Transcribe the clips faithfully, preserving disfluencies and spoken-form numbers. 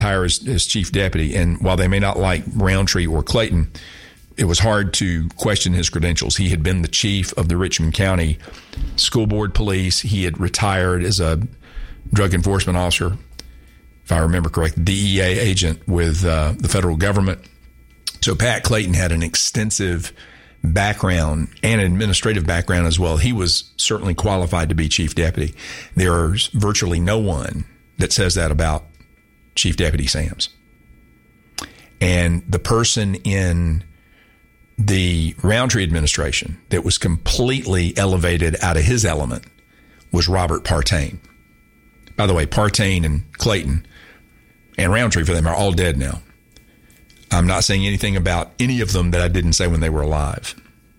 hire as, as chief deputy. And while they may not like Roundtree or Clayton, it was hard to question his credentials. He had been the chief of the Richmond County School Board Police. He had retired as a drug enforcement officer, if I remember correctly, D E A agent with uh, the federal government. So Pat Clayton had an extensive background and administrative background as well. He was certainly qualified to be chief deputy. There's virtually no one that says that about Chief Deputy Sams. And the person in the Roundtree administration that was completely elevated out of his element was Robert Partain. By the way, Partain and Clayton and Roundtree, for them, are all dead now. I'm not saying anything about any of them that I didn't say when they were alive.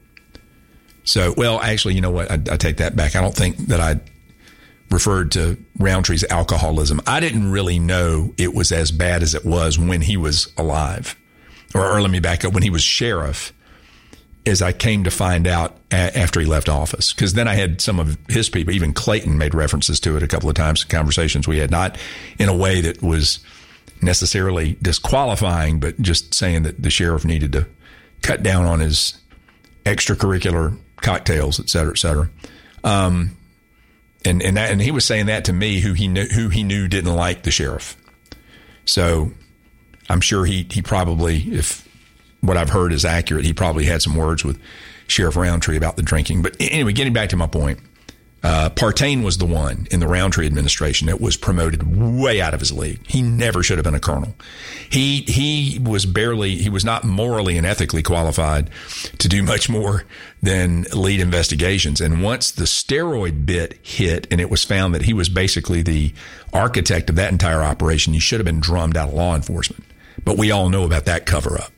So, well, actually, you know what? I, I take that back. I don't think that I referred to Roundtree's alcoholism. I didn't really know it was as bad as it was when he was alive. Or, or let me back up, when he was sheriff, as I came to find out a- after he left office. Because then I had some of his people, even Clayton made references to it a couple of times in conversations we had, not in a way that was necessarily disqualifying, but just saying that the sheriff needed to cut down on his extracurricular cocktails, et cetera, et cetera. Um, and, and that, and he was saying that to me, who he knew, who he knew didn't like the sheriff. So I'm sure he, he probably, if what I've heard is accurate, he probably had some words with Sheriff Roundtree about the drinking. But anyway, getting back to my point, uh, Partain was the one in the Roundtree administration that was promoted way out of his league. He never should have been a colonel. He, he was barely, he was not morally and ethically qualified to do much more than lead investigations. And once the steroid bit hit and it was found that he was basically the architect of that entire operation, he should have been drummed out of law enforcement. But we all know about that cover up.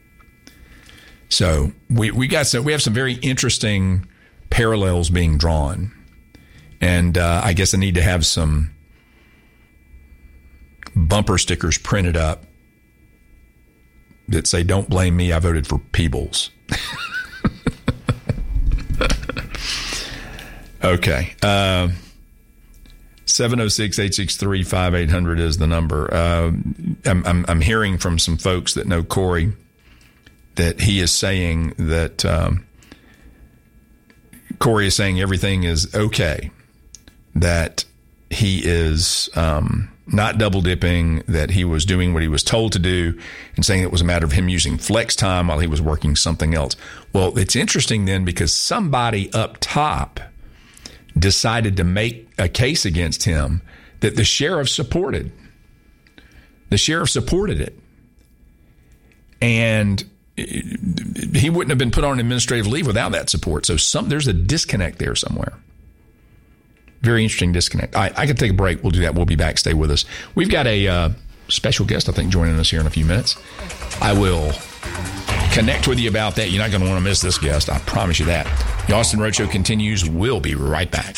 So we, we got some, we have some very interesting parallels being drawn. And uh, I guess I need to have some bumper stickers printed up that say, "Don't blame me, I voted for Peebles." Okay. Uh, seven oh six, eight six three, five eight hundred is the number. Uh, I'm, I'm, I'm hearing from some folks that know Corey that he is saying that um, Corey is saying everything is okay, that he is um, not double dipping, that he was doing what he was told to do, and saying it was a matter of him using flex time while he was working something else. Well, it's interesting then, because somebody up top decided to make a case against him that the sheriff supported. The sheriff supported it. And he wouldn't have been put on administrative leave without that support. So some, there's a disconnect there somewhere. Very interesting disconnect. I, I can take a break. We'll do that. We'll be back. Stay with us. We've got a uh, special guest, I think, joining us here in a few minutes. I will connect with you about that. You're not going to want to miss this guest. I promise you that. The Austin Roadshow continues. We'll be right back.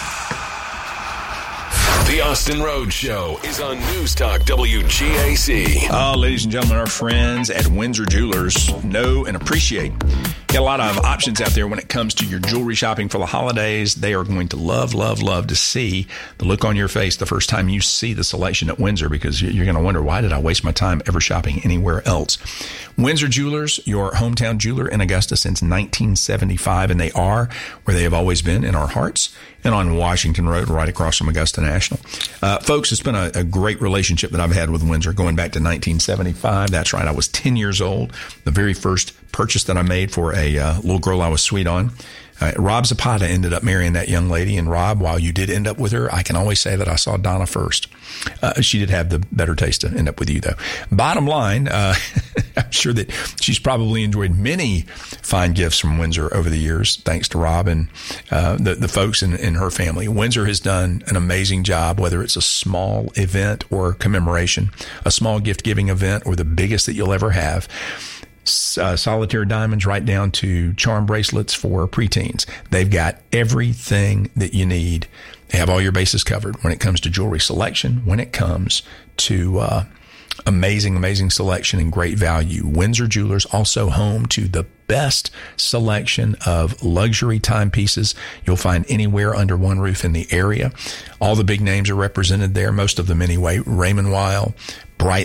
The Austin Roadshow is on News Talk W G A C. Oh, ladies and gentlemen, our friends at Windsor Jewelers know and appreciate. Got a lot of options out there when it comes to your jewelry shopping for the holidays. They are going to love, love, love to see the look on your face the first time you see the selection at Windsor, because you're going to wonder, why did I waste my time ever shopping anywhere else? Windsor Jewelers, your hometown jeweler in Augusta since nineteen seventy-five, and they are where they have always been, in our hearts, and on Washington Road, right across from Augusta National. Uh, folks, it's been a, a great relationship that I've had with Windsor going back to nineteen seventy-five. That's right. I was ten years old. The very first purchase that I made for a uh, little girl I was sweet on. Uh, Rob Zapata ended up marrying that young lady. And Rob, while you did end up with her, I can always say that I saw Donna first. Uh, she did have the better taste to end up with you, though. Bottom line, uh, I'm sure that she's probably enjoyed many fine gifts from Windsor over the years, thanks to Rob and uh, the, the folks in, in her family. Windsor has done an amazing job, whether it's a small event or commemoration, a small gift-giving event, or the biggest that you'll ever have. Uh, solitaire diamonds right down to charm bracelets for preteens. They've got everything that you need. They have all your bases covered when it comes to jewelry selection, when it comes to uh, amazing, amazing selection and great value. Windsor Jewelers, also home to the best selection of luxury timepieces you'll find anywhere under one roof in the area. All the big names are represented there, most of them anyway. Raymond Weil,